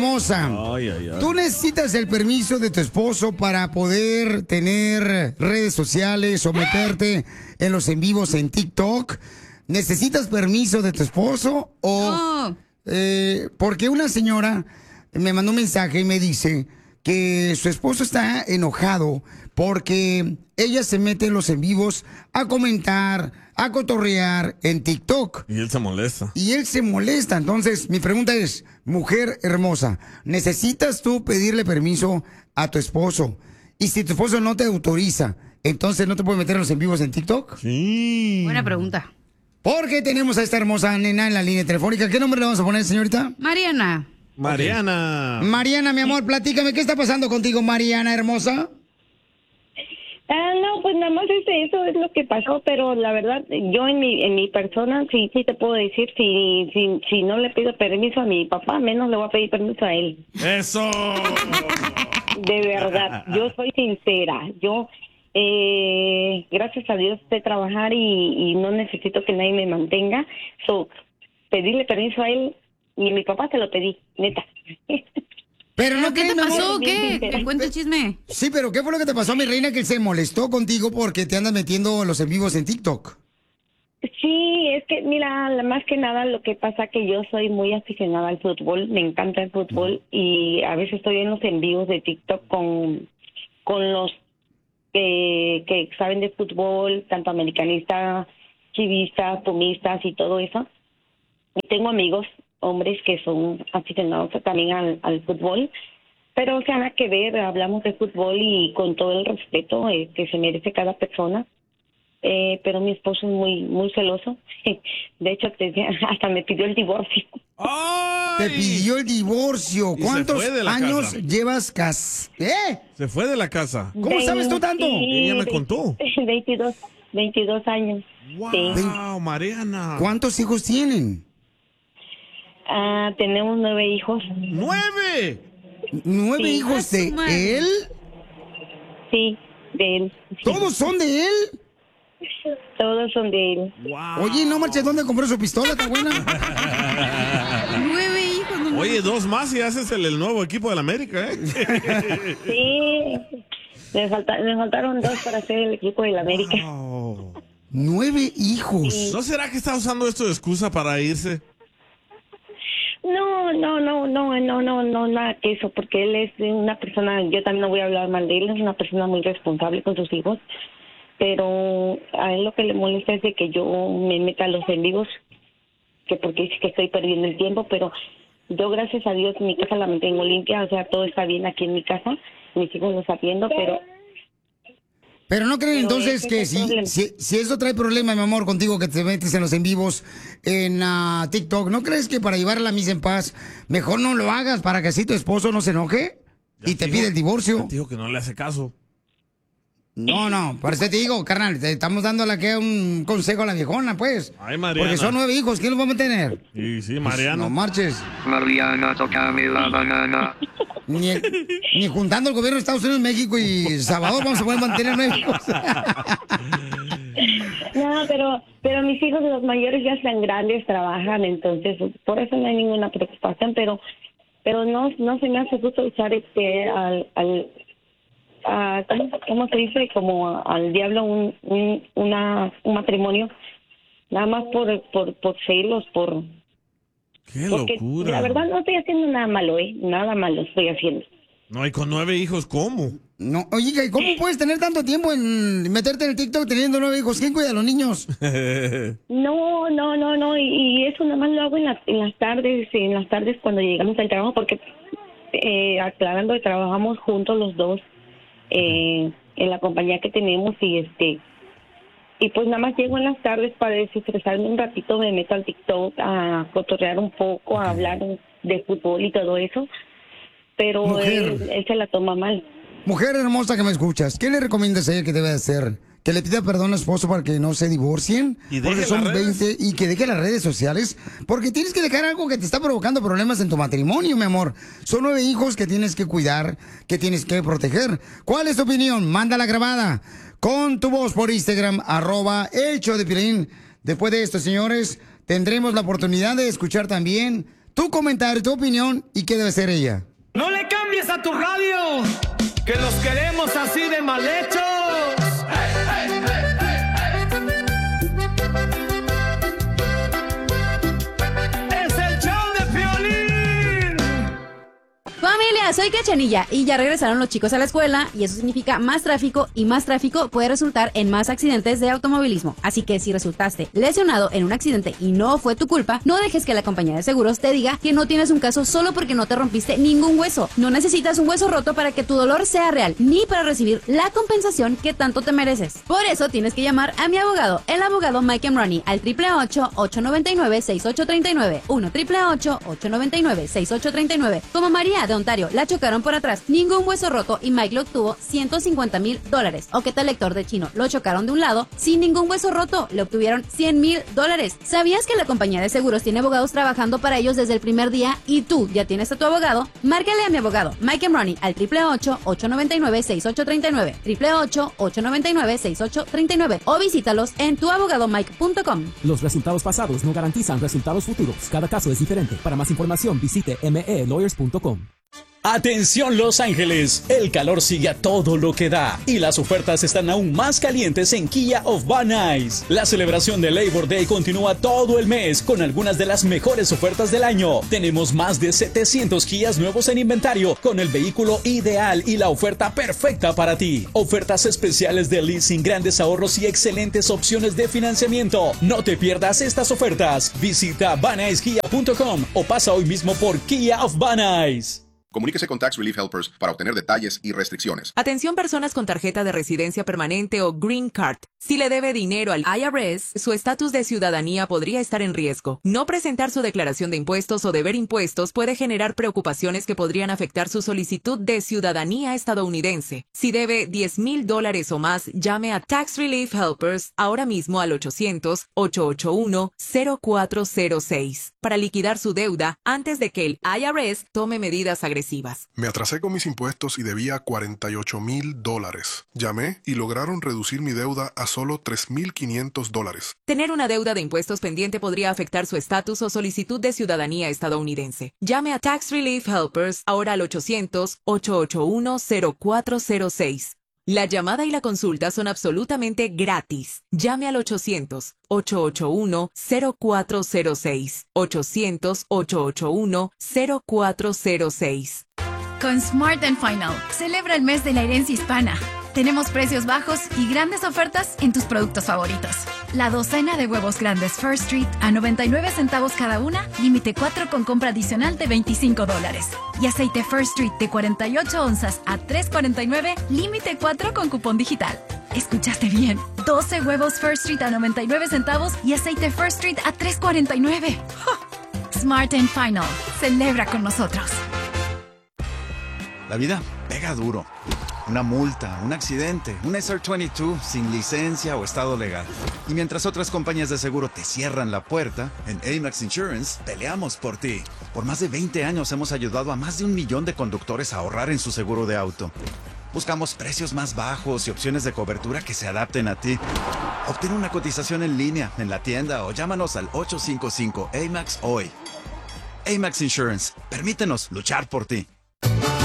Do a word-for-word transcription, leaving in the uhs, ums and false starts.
hermosa. Ay, ay, ay. ¿Tú necesitas el permiso de tu esposo para poder tener redes sociales o meterte en los en vivos en TikTok? ¿Necesitas permiso de tu esposo o...? No. Eh, porque una señora me mandó un mensaje y me dice que su esposo está enojado porque ella se mete en los en vivos a comentar, a cotorrear en TikTok. Y él se molesta. Y él se molesta. Entonces, mi pregunta es, mujer hermosa, ¿necesitas tú pedirle permiso a tu esposo? Y si tu esposo no te autoriza, entonces no te puedes meter en los en vivos en TikTok. Sí. Buena pregunta. Porque tenemos a esta hermosa nena en la línea telefónica. ¿Qué nombre le vamos a poner, señorita? Mariana. Mariana. Mariana, mi amor, platícame, ¿qué está pasando contigo, Mariana hermosa? Ah, no, pues nada más es eso, es lo que pasó, pero la verdad, yo en mi en mi persona, sí sí te puedo decir, si, si, si no le pido permiso a mi papá, menos le voy a pedir permiso a él. ¡Eso! De verdad, yo soy sincera, yo, eh, gracias a Dios sé trabajar y, y no necesito que nadie me mantenga, so, pedirle permiso a él, y a mi papá se lo pedí, neta. Pero no, ¿Qué te mi amor? pasó? ¿Qué? ¿Te cuento el chisme? Sí, pero ¿qué fue lo que te pasó, mi reina, que él se molestó contigo porque te andas metiendo los en vivos en TikTok? Sí, es que, mira, la- más que nada lo que pasa que yo soy muy aficionada al fútbol, me encanta el fútbol y a veces estoy en los envíos de TikTok con, con los que, que saben de fútbol, tanto americanistas, chivistas, pumistas y todo eso. Y tengo amigos, hombres que son aficionados también al, al fútbol, pero o sea, nada que ver, hablamos de fútbol y con todo el respeto eh, que se merece cada persona. Eh, pero mi esposo es muy muy celoso. De hecho, te- hasta me pidió el divorcio. ¡Ay! Te pidió el divorcio. Y se ¿Cuántos fue de la años casa. llevas cas... ¿Eh? Se fue de la casa. ¿Cómo sabes tú tanto? Ella me contó. veintidós, veintidós años. ¡Wow, Sí. Mariana! ¿Cuántos hijos tienen? Ah, tenemos nueve hijos. ¡Nueve! ¿Nueve Sí. hijos A su de madre. él? Sí, de él. Sí. ¿Todos son de él? Todos son de él. Wow. Oye, no marches, ¿dónde compró su pistola? ¿Está buena? Nueve hijos. No mames. Oye, dos más y haces el, el nuevo equipo del América, ¿eh? Sí. Me, falta, me faltaron dos para hacer el equipo del América. Wow. Nueve hijos. ¿No será que está usando esto de excusa para irse? No, no, no, no, no, no, no, nada que eso, porque él es una persona, yo también no voy a hablar mal de él, es una persona muy responsable con sus hijos, pero a él lo que le molesta es de que yo me meta a los en vivos, que porque dice que estoy perdiendo el tiempo, pero yo gracias a Dios mi casa la mantengo limpia, o sea, todo está bien aquí en mi casa, mis hijos lo sabiendo, pero... Pero no creen Pero entonces ese que es el si, problema. si, si eso trae problema, mi amor, contigo, que te metes en los en vivos en ah, TikTok, ¿no crees que para llevar a la misa en paz, mejor no lo hagas para que así tu esposo no se enoje y te dijo- pide el divorcio? Dijo que no le hace caso. No, no, por eso te digo, carnal, te estamos dando aquí un consejo a la viejona, pues. Ay, Mariana. Porque son nueve hijos, ¿quién los va a mantener? Sí, sí, Mariana. No marches. Mariana, tócame la banana. Ni, ni juntando el gobierno de Estados Unidos, México y Salvador vamos a poder mantener nueve hijos. No, pero pero mis hijos los mayores ya están grandes, trabajan, entonces por eso no hay ninguna preocupación, pero pero no no se me hace justo usar este al al a, ¿cómo, cómo se dice? Como al diablo un un una un matrimonio nada más por por por celos, por ¡Qué porque locura! la verdad no estoy haciendo nada malo, eh, nada malo estoy haciendo. No, y con nueve hijos, ¿cómo? No, oye, ¿y ¿cómo puedes tener tanto tiempo en meterte en el TikTok teniendo nueve hijos? ¿Quién cuida a los niños? No, no, no, no, y, y eso nada más lo hago en, la- en las tardes, en las tardes cuando llegamos al trabajo, porque eh, aclarando que trabajamos juntos los dos eh, en la compañía que tenemos y este y pues nada más llego en las tardes para desestresarme un ratito, me meto al TikTok a cotorrear un poco, a hablar de fútbol y todo eso, pero Mujer. él, él se la toma mal. Mujer hermosa que me escuchas, ¿qué le recomiendas a ella que debe hacer? ¿Que le pida perdón al esposo para que no se divorcien? Y deje Porque las son redes. veinte y que deje las redes sociales. Porque tienes que dejar algo que te está provocando problemas en tu matrimonio, mi amor. Son nueve hijos que tienes que cuidar, que tienes que proteger. ¿Cuál es tu opinión? Mándala grabada con tu voz por Instagram, arroba el show de Piolín. Después de esto, señores, tendremos la oportunidad de escuchar también tu comentario, tu opinión y qué debe ser ella. No le cambies a tu radio, que los queremos así de mal hechos. Es el show de Piolín. Familia, soy Cachanilla y ya regresaron los chicos a la escuela y eso significa más tráfico y más tráfico puede resultar en más accidentes de automovilismo. Así que si resultaste lesionado en un accidente y no fue tu culpa, no dejes que la compañía de seguros te diga que no tienes un caso solo porque no te rompiste ningún hueso. No necesitas un hueso roto para que tu dolor sea real, ni para recibir la compensación que tanto te mereces. Por eso tienes que llamar a mi abogado, el abogado Mike Emroni, al triple ocho, ocho nueve nueve, seis ocho tres nueve, uno triple ocho, ocho nueve nueve, seis ocho tres nueve. Como María de Ontario, la chocaron por atrás, ningún hueso roto y Mike lo obtuvo ciento cincuenta mil dólares. O que tal lector de chino, lo chocaron de un lado, sin ningún hueso roto, le obtuvieron cien mil dólares. ¿Sabías que la compañía de seguros tiene abogados trabajando para ellos desde el primer día y tú ya tienes a tu abogado? Márcale a mi abogado, Mike Emroni, al triple ocho, ocho nueve nueve, seis ocho tres nueve, triple ocho, ocho nueve nueve, seis ocho tres nueve o visítalos en tu abogado mike punto com. Los resultados pasados no garantizan resultados futuros. Cada caso es diferente. Para más información visite m e lawyers punto com. Atención Los Ángeles, el calor sigue a todo lo que da y las ofertas están aún más calientes en Kia of Van Nuys. La celebración de Labor Day continúa todo el mes con algunas de las mejores ofertas del año. Tenemos más de setecientos Kias nuevos en inventario con el vehículo ideal y la oferta perfecta para ti. Ofertas especiales de leasing, grandes ahorros y excelentes opciones de financiamiento. No te pierdas estas ofertas. Visita van nuys kia punto com o pasa hoy mismo por Kia of Van Nuys. Comuníquese con Tax Relief Helpers para obtener detalles y restricciones. Atención personas con tarjeta de residencia permanente o Green Card. Si le debe dinero al I R S, su estatus de ciudadanía podría estar en riesgo. No presentar su declaración de impuestos o deber impuestos puede generar preocupaciones que podrían afectar su solicitud de ciudadanía estadounidense. Si debe diez mil dólares o más, llame a Tax Relief Helpers ahora mismo al ochocientos, ocho ocho uno, cero cuatro cero seis para liquidar su deuda antes de que el I R S tome medidas agresivas. Me atrasé con mis impuestos y debía cuarenta y ocho mil dólares. Llamé y lograron reducir mi deuda a solo tres mil quinientos dólares. Tener una deuda de impuestos pendiente podría afectar su estatus o solicitud de ciudadanía estadounidense. Llame a Tax Relief Helpers ahora al ochocientos, ocho ocho uno, cero cuatro cero seis. La llamada y la consulta son absolutamente gratis. Llame al ochocientos, ocho ocho uno, cero cuatro cero seis. ochocientos, ocho ocho uno, cero cuatro cero seis. Con Smart and Final, celebra el mes de la herencia hispana. Tenemos precios bajos y grandes ofertas en tus productos favoritos. La docena de huevos grandes First Street a noventa y nueve centavos cada una, límite cuatro con compra adicional de veinticinco dólares. Y aceite First Street de cuarenta y ocho onzas a tres cuarenta y nueve, límite cuatro con cupón digital. ¿Escuchaste bien? doce huevos First Street a noventa y nueve centavos y aceite First Street a tres cuarenta y nueve. ¡Oh! Smart and Final. Celebra con nosotros. La vida pega duro. Una multa, un accidente, un S R veintidós sin licencia o estado legal. Y mientras otras compañías de seguro te cierran la puerta, en Amax Insurance peleamos por ti. Por más de veinte años hemos ayudado a más de un millón de conductores a ahorrar en su seguro de auto. Buscamos precios más bajos y opciones de cobertura que se adapten a ti. Obtén una cotización en línea, en la tienda o llámanos al ocho cinco cinco A M A X hoy. Amax Insurance, permítenos luchar por ti.